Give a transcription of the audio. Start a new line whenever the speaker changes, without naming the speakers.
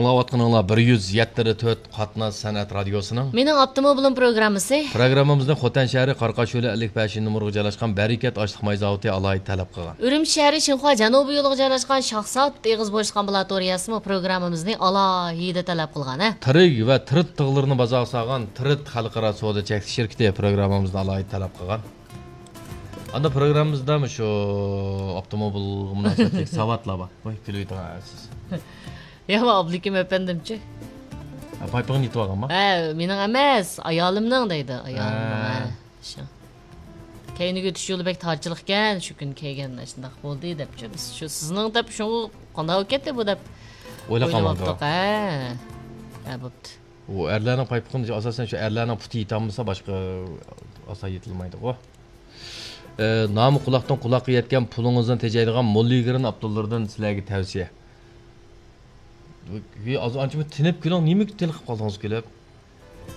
Аңлаватқаныңлар 174 Қатнас Сәнәт радиосының.
Менің Автомобилім программасы.
Программамыздың Хотан шәрі Қарқашөлі 55 нөмірге жалашқан Бәрекет ашлық май заводы алайы талап қылған.
Үрім шәрі Шинхуа Жанубы yoluga жалашқан Шақсат Егіз Boşluq амбулаториясы программамызны алайы талап қылған.
Тірек вә тіріт тығылырыны базақсаған Тіріт халықара сода чәксі шеркеті программамызды алайы талап қылған. Анда программамызда şu Автомобил münasebetlik savatla bak. Oy külüydü siz.
Ya ablikім öpendimçi.
Paypağın iti var ama.
Менің әмәс, аялымның дейді. Аялымның. Кейініге түш жолы бәк тарчылық кән, şu күн кейген ашындақ болды деп. Біз şu сізінің деп şu қонда өкетті бұл деп.
Ойлақамады.
Бұпты.
O erlerinin paypağın asasen şu erlerinin putu itamlısa başka asa yetilmaydı o. Namı kulaktan kulakı yetken pulunuzdan tecaylıgan molligirin Abdullardan sizlerge tavsiye. Az önce tinip gülün niye telqip qaldınız kelib?